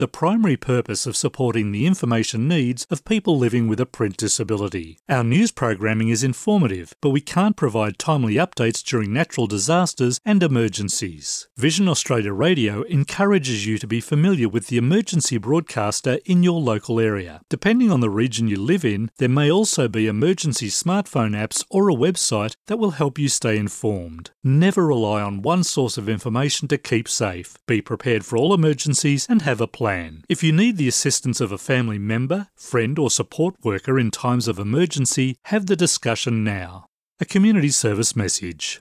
the primary purpose of supporting the information needs of people living with a print disability. Our news programming is informative, but we can't provide timely updates during natural disasters and emergencies. Vision Australia Radio encourages you to be familiar with the emergency broadcaster in your local area. Depending on the region you live in, there may also be emergency smartphone apps or a website that will help you stay informed. Never rely on one source of information to keep safe. Be prepared for all emergencies and have a plan. If you need the assistance of a family member, friend or support worker in times of emergency, have the discussion now. A community service message.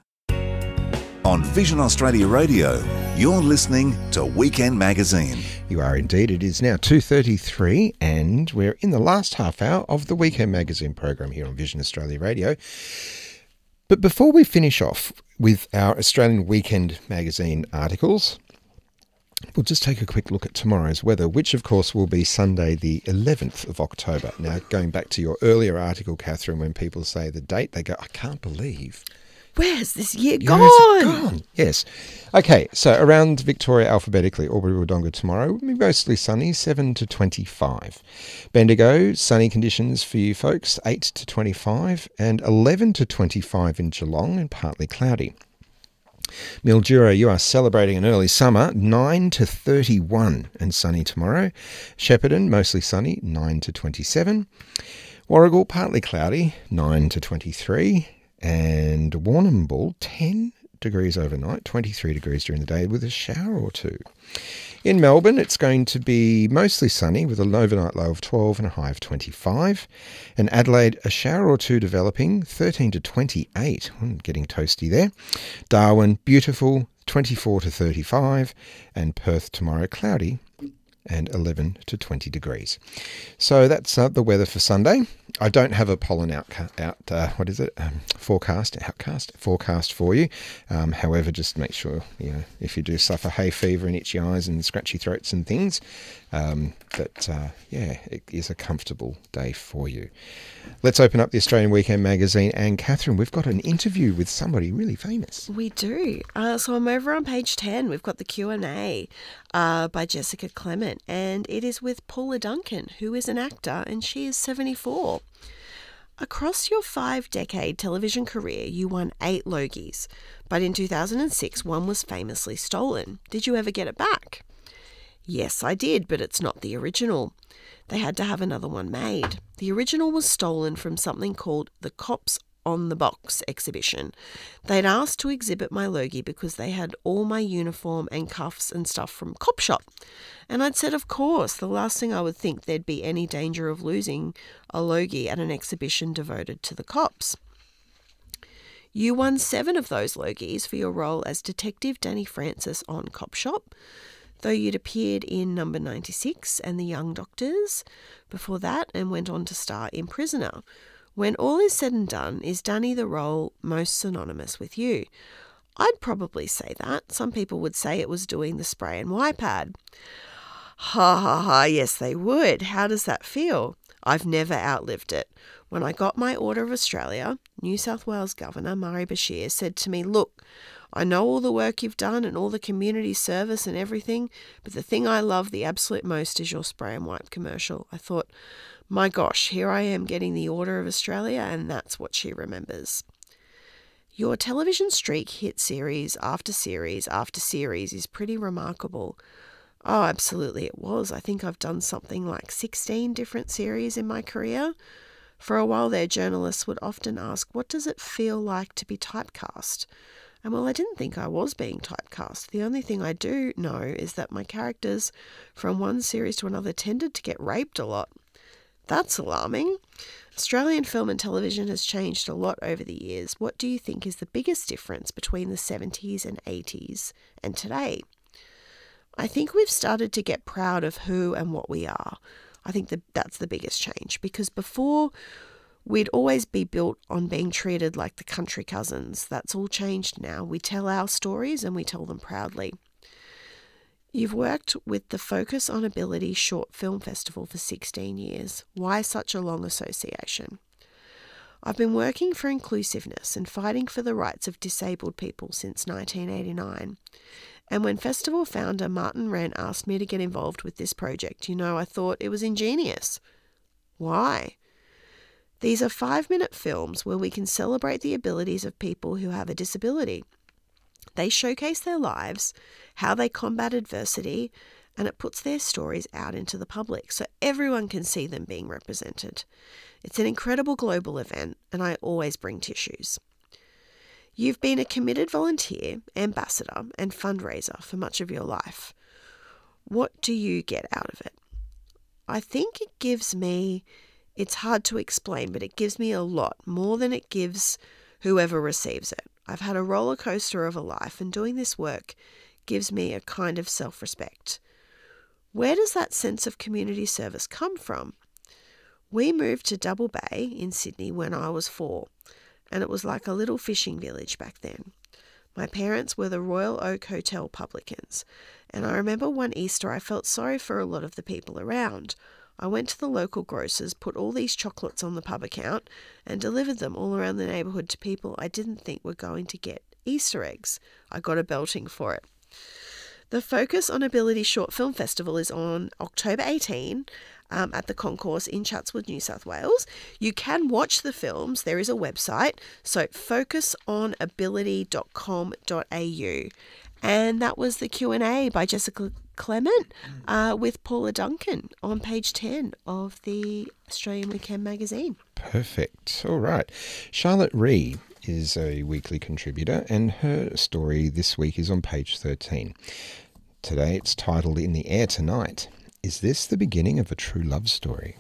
On Vision Australia Radio, you're listening to Weekend Magazine. You are indeed. It is now 2:33 and we're in the last half hour of the Weekend Magazine program here on Vision Australia Radio. But before we finish off with our Australian Weekend Magazine articles, we'll just take a quick look at tomorrow's weather, which of course will be Sunday the 11th of October. Now, going back to your earlier article, Catherine, when people say the date, they go, I can't believe. Where's this year gone? Where's it gone? Yes. Okay, so around Victoria alphabetically, Albury-Wodonga tomorrow will be mostly sunny, 7 to 25. Bendigo, sunny conditions for you folks, 8 to 25, and 11 to 25 in Geelong, and partly cloudy. Mildura, you are celebrating an early summer, 9 to 31 and sunny tomorrow. Shepparton, mostly sunny, 9 to 27. Warragul, partly cloudy, 9 to 23. And Warrnambool, 10 degrees overnight, 23 degrees during the day with a shower or two. In Melbourne, it's going to be mostly sunny with an overnight low of 12 and a high of 25. And Adelaide, a shower or two developing, 13 to 28. Getting toasty there. Darwin, beautiful, 24 to 35. And Perth tomorrow, cloudy and 11 to 20 degrees. So that's the weather for Sunday. I don't have a pollen forecast for you. However, just make sure, if you do suffer hay fever and itchy eyes and scratchy throats and things, it is a comfortable day for you. Let's open up the Australian Weekend Magazine. And Catherine, we've got an interview with somebody really famous. We do. So I'm over on page 10. We've got the Q&A by Jessica Clement, and it is with Paula Duncan, who is an actor, and she is 74. Across your 5-decade television career, you won 8 Logies, but in 2006, one was famously stolen. Did you ever get it back? Yes, I did, but it's not the original. They had to have another one made. The original was stolen from something called the Cops on the Box exhibition. They'd asked to exhibit my Logie because they had all my uniform and cuffs and stuff from Cop Shop. And I'd said, of course, the last thing I would think there'd be any danger of losing a Logie at an exhibition devoted to the cops. You won 7 of those Logies for your role as Detective Danny Francis on Cop Shop, though you'd appeared in Number 96 and The Young Doctors before that and went on to star in Prisoner. When all is said and done, is Danny the role most synonymous with you? I'd probably say that. Some people would say it was doing the spray and wipe ad. Ha ha ha, yes they would. How does that feel? I've never outlived it. When I got my Order of Australia, New South Wales Governor Murray Bashir said to me, look, I know all the work you've done and all the community service and everything, but the thing I love the absolute most is your spray and wipe commercial. I thought, my gosh, here I am getting the Order of Australia, and that's what she remembers. Your television streak hit series after series after series is pretty remarkable. Oh, absolutely it was. I think I've done something like 16 different series in my career. For a while there, journalists would often ask, what does it feel like to be typecast? And well, I didn't think I was being typecast. The only thing I do know is that my characters from one series to another tended to get raped a lot. That's alarming. Australian film and television has changed a lot over the years. What do you think is the biggest difference between the 70s and 80s and today? I think we've started to get proud of who and what we are. I think that's the biggest change, because before we'd always be built on being treated like the country cousins. That's all changed now. We tell our stories and we tell them proudly. You've worked with the Focus on Ability Short Film Festival for 16 years. Why such a long association? I've been working for inclusiveness and fighting for the rights of disabled people since 1989. And when festival founder Martin Wren asked me to get involved with this project, I thought it was ingenious. Why? These are 5-minute films where we can celebrate the abilities of people who have a disability. They showcase their lives, how they combat adversity, and it puts their stories out into the public so everyone can see them being represented. It's an incredible global event, and I always bring tissues. You've been a committed volunteer, ambassador, and fundraiser for much of your life. What do you get out of it? I think it gives me, it's hard to explain, but it gives me a lot, more than it gives whoever receives it. I've had a roller coaster of a life, and doing this work gives me a kind of self-respect. Where does that sense of community service come from? We moved to Double Bay in Sydney when I was 4, and it was like a little fishing village back then. My parents were the Royal Oak Hotel publicans, and I remember one Easter I felt sorry for a lot of the people around. I went to the local grocers, put all these chocolates on the pub account, and delivered them all around the neighbourhood to people I didn't think were going to get Easter eggs. I got a belting for it. The Focus on Ability Short Film Festival is on October 18 at the Concourse in Chatswood, New South Wales. You can watch the films. There is a website, so focusonability.com.au. And that was the Q&A by Jessica Clement with Paula Duncan on page 10 of the Australian Weekend magazine. Perfect. All right. Charlotte Ree is a weekly contributor, and her story this week is on page 13. Today it's titled In the Air Tonight. Is this the beginning of a true love story?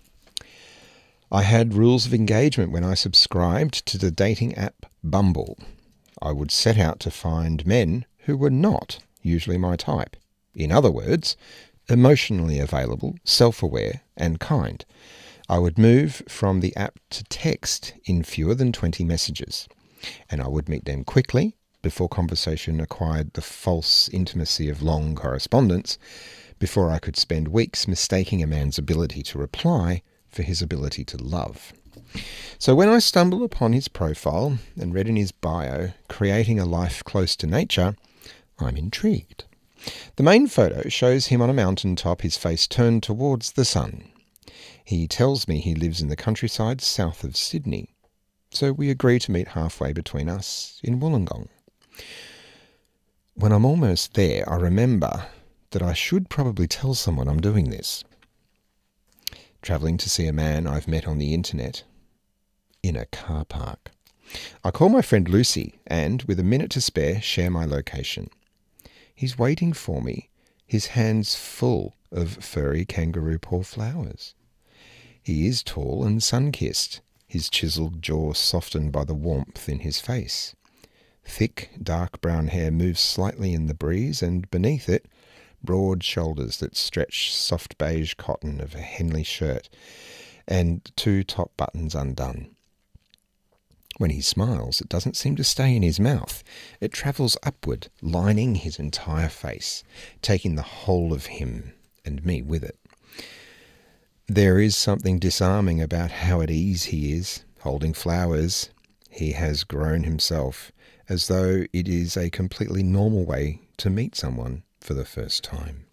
I had rules of engagement when I subscribed to the dating app Bumble. I would set out to find men who were not usually my type. In other words, emotionally available, self-aware and kind. I would move from the app to text in fewer than 20 messages, and I would meet them quickly before conversation acquired the false intimacy of long correspondence, before I could spend weeks mistaking a man's ability to reply for his ability to love. So when I stumbled upon his profile and read in his bio, creating a life close to nature, I'm intrigued. The main photo shows him on a mountaintop, his face turned towards the sun. He tells me he lives in the countryside south of Sydney, so we agree to meet halfway between us in Wollongong. When I'm almost there, I remember that I should probably tell someone I'm doing this. Travelling to see a man I've met on the internet in a car park. I call my friend Lucy and, with a minute to spare, share my location. He's waiting for me, his hands full of furry kangaroo paw flowers. He is tall and sun-kissed, his chiselled jaw softened by the warmth in his face. Thick, dark brown hair moves slightly in the breeze, and beneath it, broad shoulders that stretch soft beige cotton of a Henley shirt, and 2 top buttons undone. When he smiles, it doesn't seem to stay in his mouth. It travels upward, lining his entire face, taking the whole of him and me with it. There is something disarming about how at ease he is, holding flowers. He has grown himself, as though it is a completely normal way to meet someone for the first time.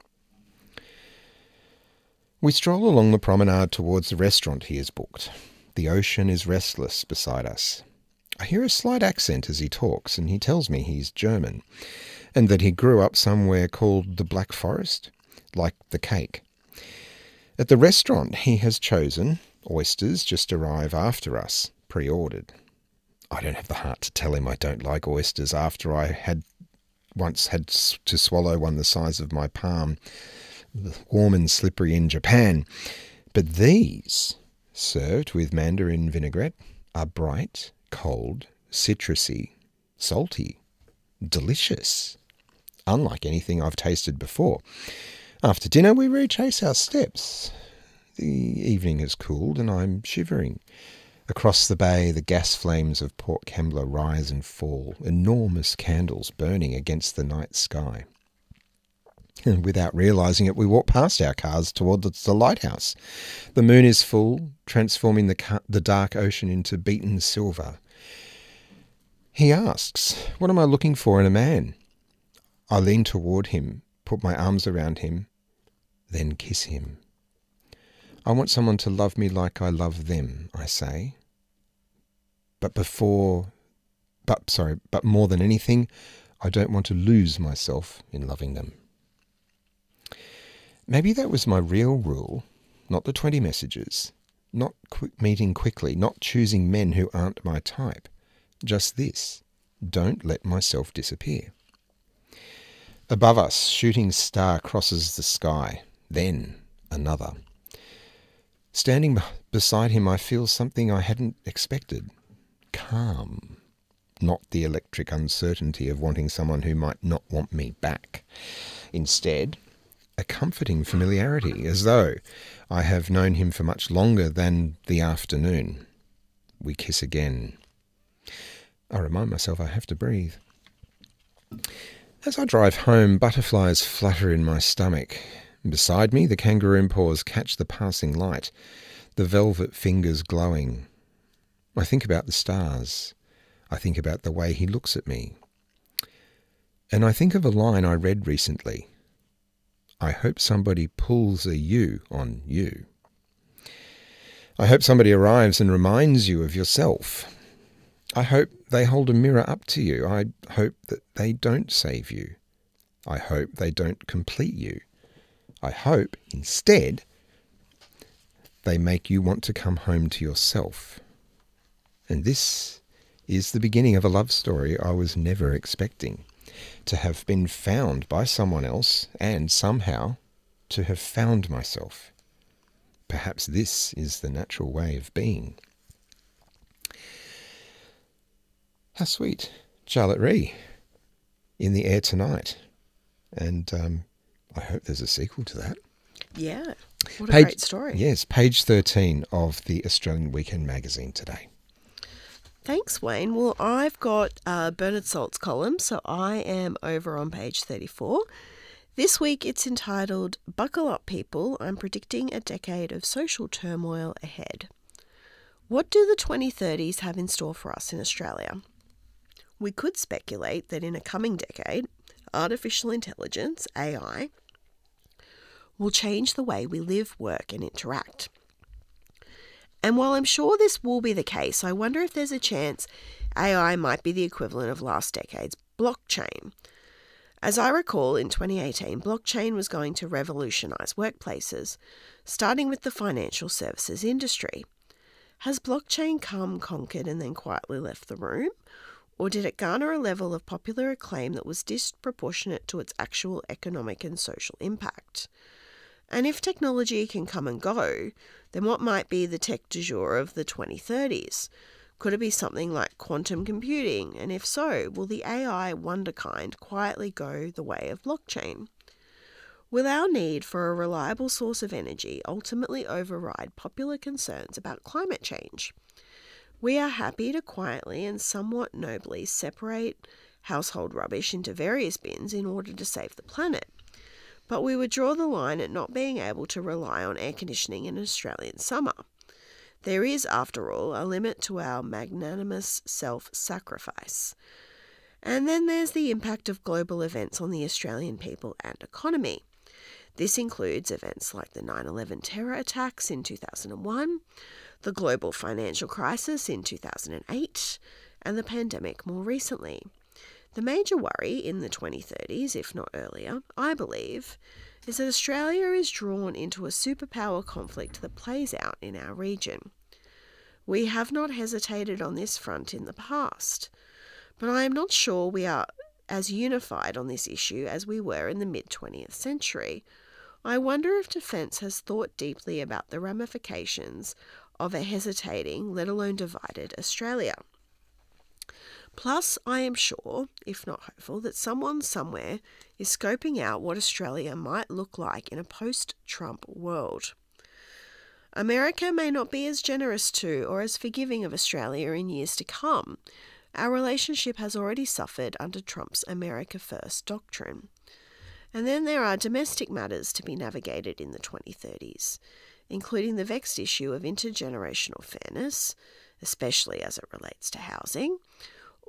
We stroll along the promenade towards the restaurant he has booked. The ocean is restless beside us. I hear a slight accent as he talks, and he tells me he's German, and that he grew up somewhere called the Black Forest, like the cake. At the restaurant he has chosen, oysters just arrive after us, pre-ordered. I don't have the heart to tell him I don't like oysters after I once had to swallow one the size of my palm, warm and slippery in Japan. But these, served with mandarin vinaigrette, are bright, cold, citrusy, salty, delicious, unlike anything I've tasted before. After dinner we retrace our steps. The evening has cooled and I'm shivering. Across the bay the gas flames of Port Kembla rise and fall, enormous candles burning against the night sky. And without realising it, we walk past our cars towards the lighthouse. The moon is full, transforming the dark ocean into beaten silver. He asks, "What am I looking for in a man?" I lean toward him, put my arms around him, then kiss him. I want someone to love me like I love them, I say. But more than anything, I don't want to lose myself in loving them. Maybe that was my real rule, not the 20 messages, not meeting quickly, not choosing men who aren't my type. Just this, don't let myself disappear. Above us, shooting star crosses the sky, then another. Standing beside him, I feel something I hadn't expected. Calm. Not the electric uncertainty of wanting someone who might not want me back. Instead, a comforting familiarity, as though I have known him for much longer than the afternoon. We kiss again. I remind myself I have to breathe. As I drive home, butterflies flutter in my stomach. Beside me, the kangaroo paws catch the passing light, the velvet fingers glowing. I think about the stars. I think about the way he looks at me. And I think of a line I read recently. I hope somebody pulls a you on you. I hope somebody arrives and reminds you of yourself. I hope they hold a mirror up to you. I hope that they don't save you. I hope they don't complete you. I hope, instead, they make you want to come home to yourself. And this is the beginning of a love story I was never expecting. To have been found by someone else and somehow to have found myself. Perhaps this is the natural way of being. How sweet. Charlotte Ree, In the Air Tonight. And I hope there's a sequel to that. Yeah, what a great story. Yes, page 13 of the Australian Weekend magazine today. Thanks, Wayne. Well, I've got Bernard Salt's column, so I am over on page 34. This week it's entitled, Buckle Up People, I'm Predicting a Decade of Social Turmoil Ahead. What do the 2030s have in store for us in Australia? We could speculate that in a coming decade, artificial intelligence, AI, will change the way we live, work and interact. And while I'm sure this will be the case, I wonder if there's a chance AI might be the equivalent of last decade's blockchain. As I recall, in 2018, blockchain was going to revolutionise workplaces, starting with the financial services industry. Has blockchain come, conquered and then quietly left the room? Or did it garner a level of popular acclaim that was disproportionate to its actual economic and social impact? And if technology can come and go, then what might be the tech du jour of the 2030s? Could it be something like quantum computing? And if so, will the AI wonderkind quietly go the way of blockchain? Will our need for a reliable source of energy ultimately override popular concerns about climate change? We are happy to quietly and somewhat nobly separate household rubbish into various bins in order to save the planet. But we would draw the line at not being able to rely on air conditioning in an Australian summer. There is, after all, a limit to our magnanimous self-sacrifice. And then there's the impact of global events on the Australian people and economy. This includes events like the 9/11 terror attacks in 2001, the global financial crisis in 2008, and the pandemic more recently. The major worry in the 2030s, if not earlier, I believe, is that Australia is drawn into a superpower conflict that plays out in our region. We have not hesitated on this front in the past, but I am not sure we are as unified on this issue as we were in the mid-20th century. I wonder if Defence has thought deeply about the ramifications of a hesitating, let alone divided, Australia. Plus, I am sure, if not hopeful, that someone somewhere is scoping out what Australia might look like in a post-Trump world. America may not be as generous to or as forgiving of Australia in years to come. Our relationship has already suffered under Trump's America First doctrine. And then there are domestic matters to be navigated in the 2030s, including the vexed issue of intergenerational fairness, especially as it relates to housing,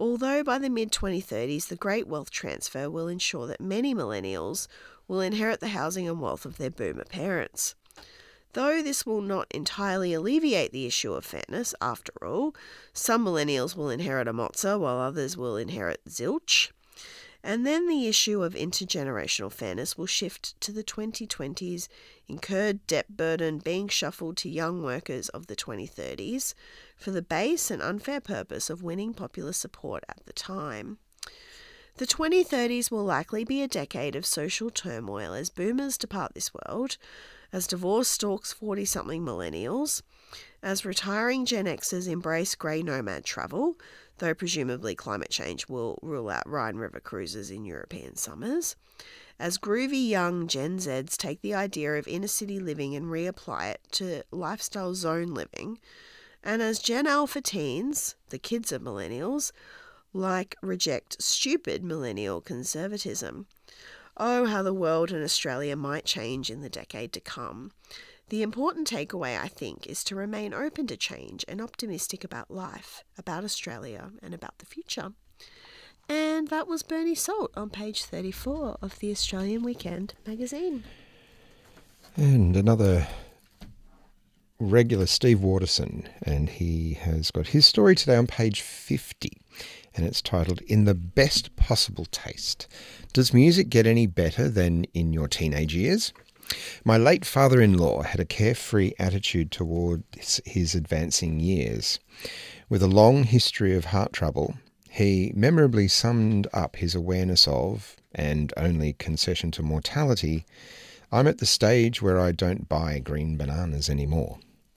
Although by the mid-2030s, the great wealth transfer will ensure that many millennials will inherit the housing and wealth of their boomer parents. Though this will not entirely alleviate the issue of fairness, after all, some millennials will inherit a mozza while others will inherit zilch. And then the issue of intergenerational fairness will shift to the 2020s, incurred debt burden being shuffled to young workers of the 2030s for the base and unfair purpose of winning popular support at the time. The 2030s will likely be a decade of social turmoil as boomers depart this world, as divorce stalks 40-something millennials, as retiring Gen Xers embrace grey nomad travel, though presumably climate change will rule out Rhine River cruises in European summers, as groovy young Gen Zs take the idea of inner-city living and reapply it to lifestyle zone living, and as Gen Alpha teens, the kids of millennials, reject stupid millennial conservatism. Oh, how the world and Australia might change in the decade to come. The important takeaway, I think, is to remain open to change and optimistic about life, about Australia, and about the future. And that was Bernie Salt on page 34 of the Australian Weekend magazine. And another regular, Steve Waterson, and he has got his story today on page 50, and it's titled, In the Best Possible Taste. Does music get any better than in your teenage years? My late father-in-law had a carefree attitude towards his advancing years. With a long history of heart trouble, he memorably summed up his awareness of, and only concession to mortality, I'm at the stage where I don't buy green bananas anymore.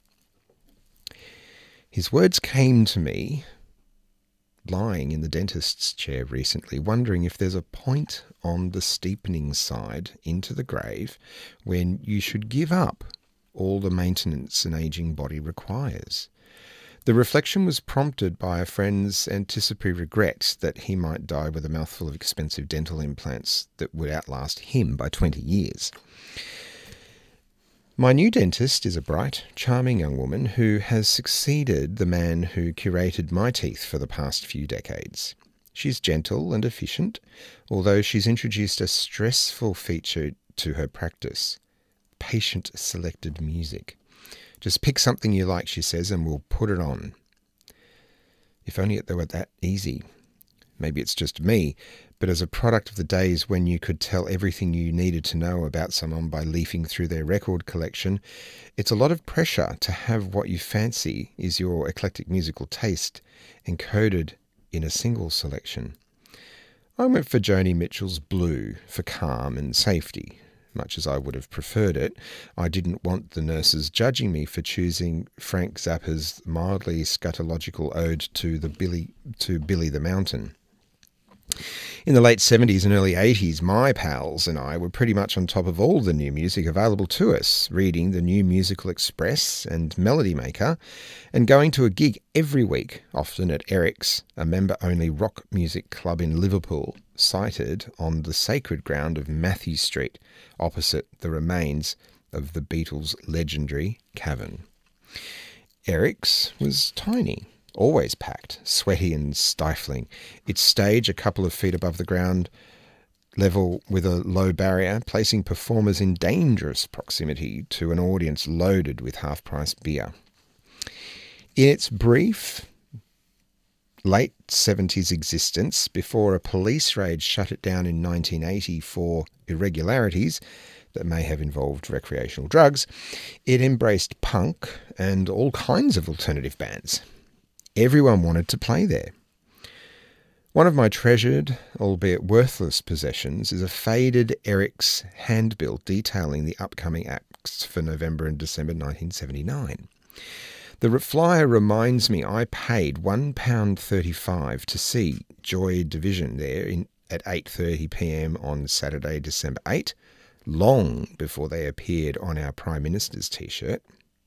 His words came to me lying in the dentist's chair recently, wondering if there's a point on the steepening side into the grave when you should give up all the maintenance an aging body requires. The reflection was prompted by a friend's anticipatory regret that he might die with a mouthful of expensive dental implants that would outlast him by 20 years. My new dentist is a bright, charming young woman who has succeeded the man who curated my teeth for the past few decades. She's gentle and efficient, although she's introduced a stressful feature to her practice: patient-selected music. Just pick something you like, she says, and we'll put it on. If only it were that easy. Maybe it's just me, but as a product of the days when you could tell everything you needed to know about someone by leafing through their record collection, it's a lot of pressure to have what you fancy is your eclectic musical taste encoded in a single selection. I went for Joni Mitchell's Blue for calm and safety. Much as I would have preferred it, I didn't want the nurses judging me for choosing Frank Zappa's mildly scatological ode to Billy the Mountain. In the late 70s and early 80s, my pals and I were pretty much on top of all the new music available to us, reading the New Musical Express and Melody Maker, and going to a gig every week, often at Eric's, a member-only rock music club in Liverpool, sited on the sacred ground of Matthew Street, opposite the remains of the Beatles' legendary Cavern. Eric's was tiny, always packed, sweaty and stifling, its stage a couple of feet above the ground level with a low barrier, placing performers in dangerous proximity to an audience loaded with half-price beer. In its brief, late 70s existence, before a police raid shut it down in 1980 for irregularities that may have involved recreational drugs, it embraced punk and all kinds of alternative bands. Everyone wanted to play there. One of my treasured, albeit worthless, possessions is a faded Eric's handbill detailing the upcoming acts for November and December 1979. The flyer reminds me I paid £1.35 to see Joy Division there at 8:30 p.m. on Saturday, December 8, long before they appeared on our Prime Minister's T-shirt.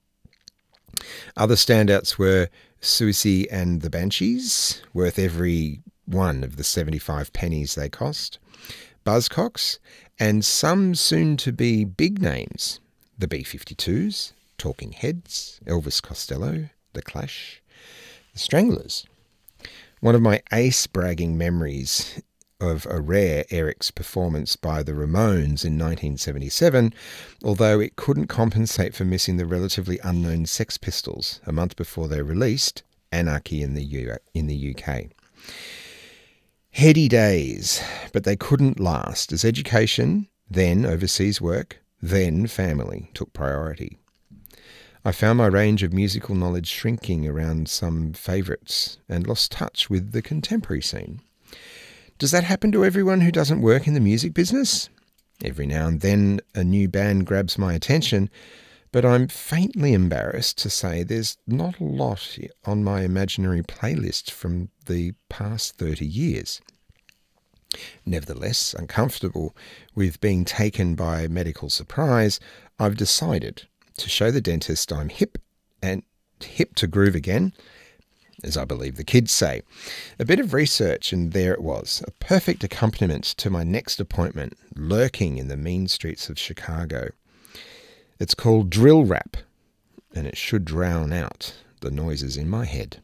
Other standouts were Susie and the Banshees, worth every one of the 75 pennies they cost, Buzzcocks, and some soon-to-be big names, the B-52s, Talking Heads, Elvis Costello, The Clash, The Stranglers. One of my ace-bragging memories of a rare Eric's performance by the Ramones in 1977, although it couldn't compensate for missing the relatively unknown Sex Pistols a month before they released Anarchy in the UK. Heady days, but they couldn't last, as education, then overseas work, then family took priority. I found my range of musical knowledge shrinking around some favourites and lost touch with the contemporary scene. Does that happen to everyone who doesn't work in the music business? Every now and then a new band grabs my attention, but I'm faintly embarrassed to say there's not a lot on my imaginary playlist from the past 30 years. Nevertheless, uncomfortable with being taken by medical surprise, I've decided to show the dentist I'm hip to groove again, as I believe the kids say. A bit of research and there it was, a perfect accompaniment to my next appointment, lurking in the mean streets of Chicago. It's called drill rap, and it should drown out the noises in my head.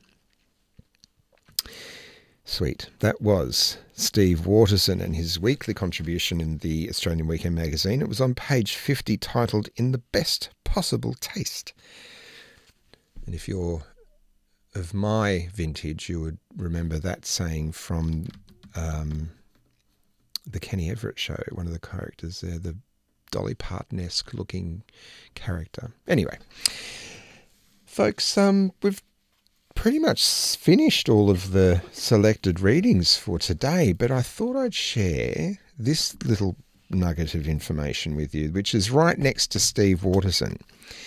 Sweet. That was Steve Waterson and his weekly contribution in the Australian Weekend magazine. It was on page 50, titled In the Best Possible Taste. And if you're of my vintage, you would remember that saying from the Kenny Everett show, one of the characters there, the Dolly Parton-esque looking character. Anyway, folks, we've pretty much finished all of the selected readings for today, but I thought I'd share this little nugget of information with you, which is right next to Steve Waterson.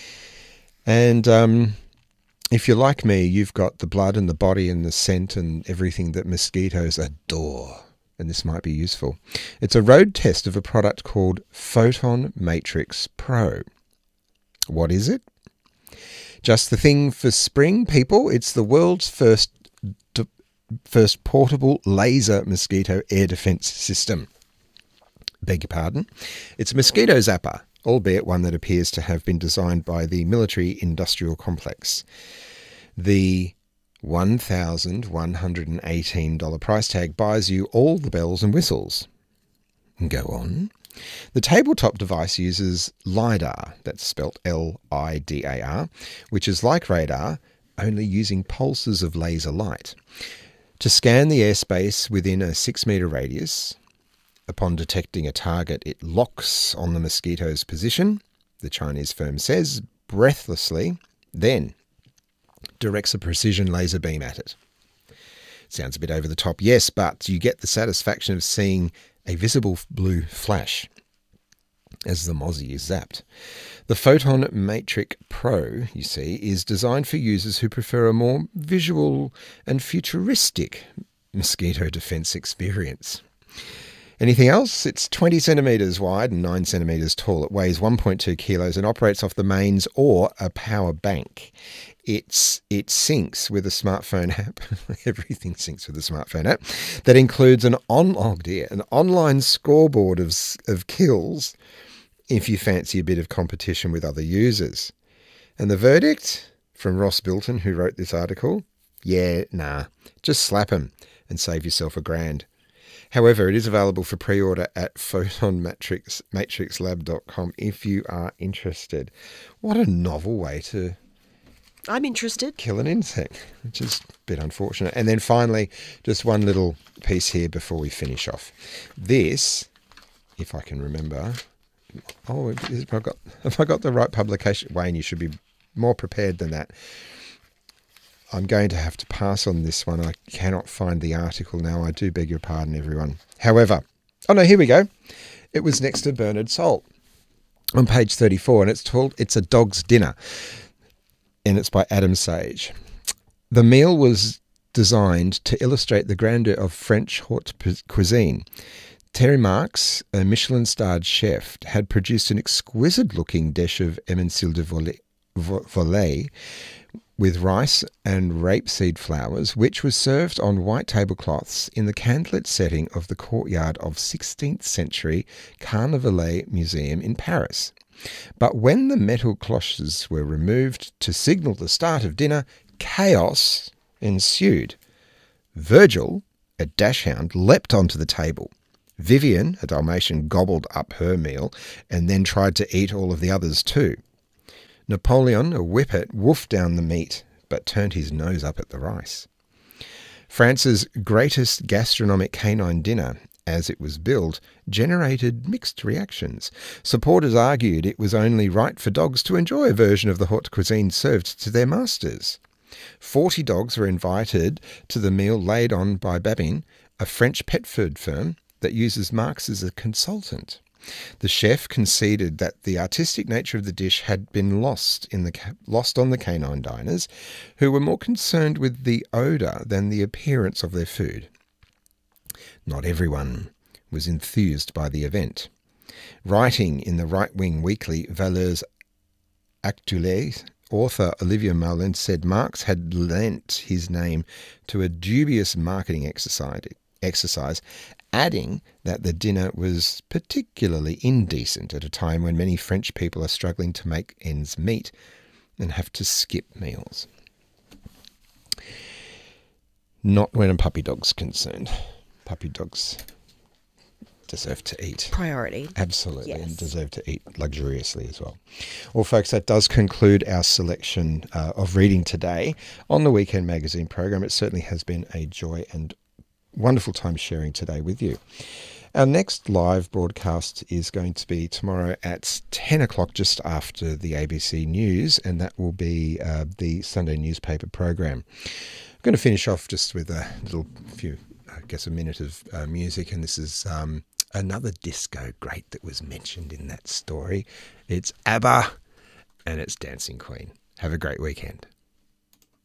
And if you're like me, you've got the blood and the body and the scent and everything that mosquitoes adore, and this might be useful. It's a road test of a product called Photon Matrix Pro. What is it? Just the thing for spring, people. It's the world's first portable laser mosquito air defense system. Beg your pardon. It's a mosquito zapper, albeit one that appears to have been designed by the military industrial complex. The $1,118 price tag buys you all the bells and whistles. Go on. The tabletop device uses LiDAR, that's spelt L-I-D-A-R, which is like radar, only using pulses of laser light, to scan the airspace within a 6-metre radius. Upon detecting a target, it locks on the mosquito's position, the Chinese firm says, breathlessly, then directs a precision laser beam at it. Sounds a bit over the top, yes, but you get the satisfaction of seeing a visible blue flash as the mozzie is zapped. The Photon Matrix Pro, you see, is designed for users who prefer a more visual and futuristic mosquito defense experience. Anything else? It's 20 centimetres wide and 9 centimetres tall. It weighs 1.2 kilos and operates off the mains or a power bank. It syncs with a smartphone app. Everything syncs with a smartphone app that includes an online scoreboard of kills if you fancy a bit of competition with other users. And the verdict from Ross Bilton, who wrote this article, just slap him and save yourself $1,000. However, it is available for pre-order at photonmatrixlab.com if you are interested. What a novel way to... I'm interested. Kill an insect, which is a bit unfortunate. And then finally, just one little piece here before we finish off. This, if I can remember... Oh, have I got the right publication? Wayne, you should be more prepared than that. I'm going to have to pass on this one. I cannot find the article now. I do beg your pardon, everyone. However, here we go. It was next to Bernard Salt on page 34, and it's a dog's dinner, and it's by Adam Sage. The meal was designed to illustrate the grandeur of French haute cuisine. Terry Marks, a Michelin-starred chef, had produced an exquisite-looking dish of émincelle de volaille with rice and rapeseed flowers, which was served on white tablecloths in the candlelit setting of the courtyard of 16th century Carnavalet Museum in Paris. But when the metal cloches were removed to signal the start of dinner, chaos ensued. Virgil, a dachshund, leapt onto the table. Vivian, a Dalmatian, gobbled up her meal and then tried to eat all of the others too. Napoleon, a whippet, woofed down the meat but turned his nose up at the rice. France's greatest gastronomic canine dinner, as it was billed, generated mixed reactions. Supporters argued it was only right for dogs to enjoy a version of the haute cuisine served to their masters. 40 dogs were invited to the meal laid on by Babin, a French pet food firm that uses Marx as a consultant. The chef conceded that the artistic nature of the dish had been lost on the canine diners, who were more concerned with the odour than the appearance of their food. Not everyone was enthused by the event. Writing in the right-wing weekly Valeurs Actuelles, author Olivier Marlin said Marx had lent his name to a dubious marketing exercise, adding that the dinner was particularly indecent at a time when many French people are struggling to make ends meet and have to skip meals. Not when a puppy dog's concerned. Puppy dogs deserve to eat. Priority. Absolutely, Yes. and deserve to eat luxuriously as well. Well, folks, that does conclude our selection of reading today on the Weekend Magazine program. It certainly has been a joy and wonderful time sharing today with you. Our next live broadcast is going to be tomorrow at 10 o'clock, just after the ABC News, and that will be the Sunday newspaper program. I'm going to finish off just with a minute of music, and this is another disco great that was mentioned in that story. It's ABBA, and it's Dancing Queen. Have a great weekend.